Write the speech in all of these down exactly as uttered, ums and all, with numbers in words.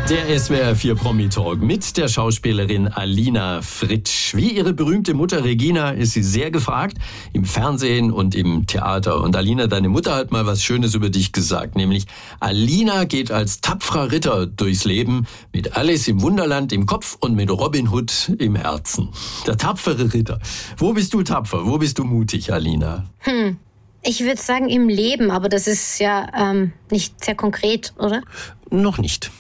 Der S W R vier Promi-Talk mit der Schauspielerin Alina Fritsch. Wie ihre berühmte Mutter Regina ist sie sehr gefragt im Fernsehen und im Theater. Und Alina, deine Mutter hat mal was Schönes über dich gesagt, nämlich Alina geht als tapferer Ritter durchs Leben mit Alice im Wunderland im Kopf und mit Robin Hood im Herzen. Der tapfere Ritter. Wo bist du tapfer? Wo bist du mutig, Alina? Hm. Ich würde sagen im Leben, aber das ist ja ähm, nicht sehr konkret, oder? Noch nicht.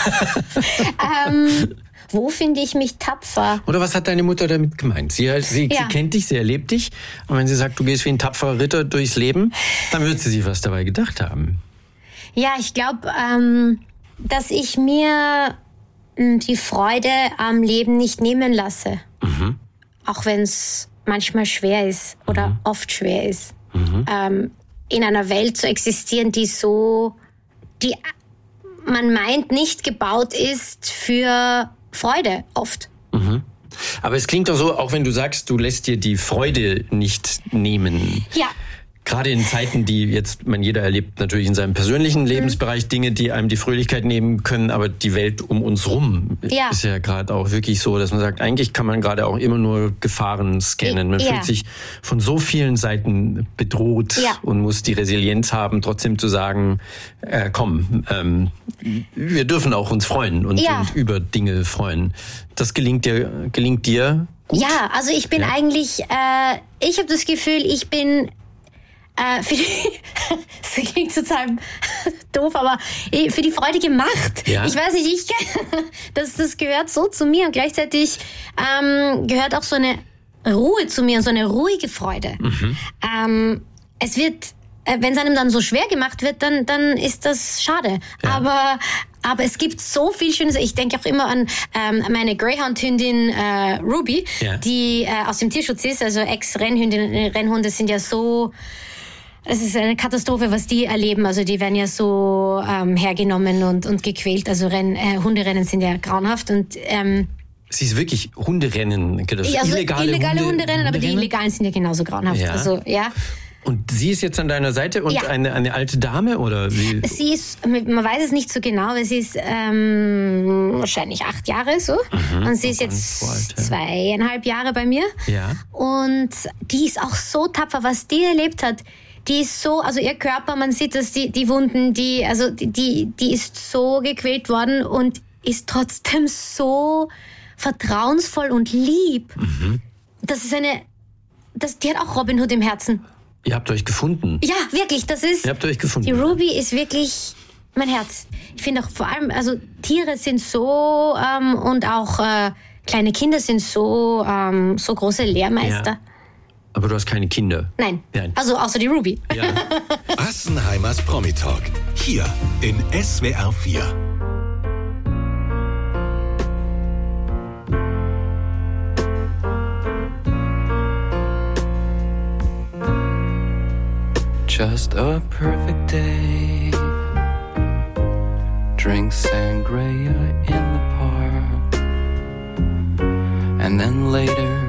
ähm, wo finde ich mich tapfer? Oder was hat deine Mutter damit gemeint? Sie, sie, ja. sie kennt dich, sie erlebt dich. Und wenn sie sagt, du gehst wie ein tapferer Ritter durchs Leben, dann wird sie sich was dabei gedacht haben. Ja, ich glaube, ähm, dass ich mir mh, die Freude am Leben nicht nehmen lasse. Mhm. Auch wenn es manchmal schwer ist oder mhm. oft schwer ist. Mhm. Ähm, in einer Welt zu existieren, die so, die man meint, nicht gebaut ist für Freude, oft. Mhm. Aber es klingt doch so, auch wenn du sagst, du lässt dir die Freude nicht nehmen. Ja. Gerade in Zeiten, die jetzt, man jeder erlebt natürlich in seinem persönlichen Lebensbereich mhm. Dinge, die einem die Fröhlichkeit nehmen können, aber die Welt um uns rum ja. ist ja gerade auch wirklich so, dass man sagt, eigentlich kann man gerade auch immer nur Gefahren scannen. Man ja. fühlt sich von so vielen Seiten bedroht ja. und muss die Resilienz haben, trotzdem zu sagen, äh, komm, ähm, wir dürfen auch uns freuen und, ja. und über Dinge freuen. Das gelingt dir, gelingt dir gut? Ja, also ich bin ja. eigentlich, äh, ich habe das Gefühl, ich bin Äh, für die, das klingt total doof, aber für die Freude gemacht. Ja. Ich weiß nicht, ich, das, das gehört so zu mir und gleichzeitig ähm, gehört auch so eine Ruhe zu mir und so eine ruhige Freude. Mhm. Ähm, es wird, äh, wenn es einem dann so schwer gemacht wird, dann, dann ist das schade. Ja. Aber Aber es gibt so viel Schönes. Ich denke auch immer an ähm, meine Greyhound-Hündin äh, Ruby, ja. die äh, aus dem Tierschutz ist. Also Ex-Rennhündin, Rennhunde sind ja so... Es ist eine Katastrophe, was die erleben. Also die werden ja so ähm, hergenommen und, und gequält. Also Renn, äh, Hunderennen sind ja grauenhaft. Und ähm, sie ist wirklich Hunderennen. Das ja, also illegale, illegale Hunde, Hunderennen, aber die illegalen sind ja genauso grauenhaft. Ja. Also ja. Und sie ist jetzt an deiner Seite und ja. eine, eine alte Dame, oder wie? Sie ist, man weiß es nicht so genau, aber sie ist ähm, wahrscheinlich acht Jahre so. Mhm, und sie ist jetzt alt, ja. zweieinhalb Jahre bei mir. Ja. Und die ist auch so tapfer, was die erlebt hat. Die ist so, also ihr Körper, man sieht das, die, die Wunden, die, also die, die ist so gequält worden und ist trotzdem so vertrauensvoll und lieb. Mhm. Das ist eine, das, die hat auch Robin Hood im Herzen. Ihr habt euch gefunden. Ja, wirklich, das ist... Ihr habt euch gefunden. Die Ruby ist wirklich mein Herz. Ich finde auch vor allem, also Tiere sind so ähm, und auch äh, kleine Kinder sind so, ähm, so große Lehrmeister. Ja. Aber du hast keine Kinder. Nein, Nein. Also außer die Ruby. Ja. Assenheimers Promi-Talk, hier in S W R vier. Just a perfect day. Drink sangria in the park. And then later